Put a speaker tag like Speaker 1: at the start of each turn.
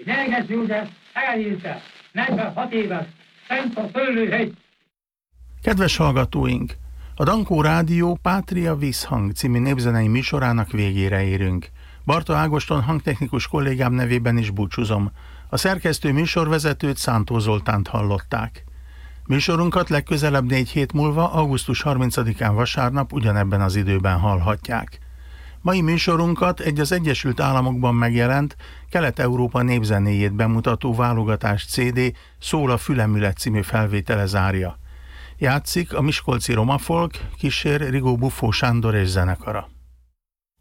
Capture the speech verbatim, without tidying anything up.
Speaker 1: Nyerges József elírta, negyvenhat éves, szent a Szőlőhegy.
Speaker 2: Kedves hallgatóink! A Dankó Rádió Pátria Visszhang című népzenei műsorának végére érünk. Barta Ágoston hangtechnikus kollégám nevében is búcsúzom. A szerkesztő műsorvezetőt, Szántó Zoltánt hallották. Műsorunkat legközelebb négy hét múlva, augusztus harmincadikán vasárnap ugyanebben az időben hallhatják. Mai műsorunkat egy az Egyesült Államokban megjelent Kelet-Európa népzenéjét bemutató válogatás cé dé Szól a Fülemület című felvétele zárja. Játszik a miskolci Roma Folk, kísér Rigó Buffó Sándor és zenekara.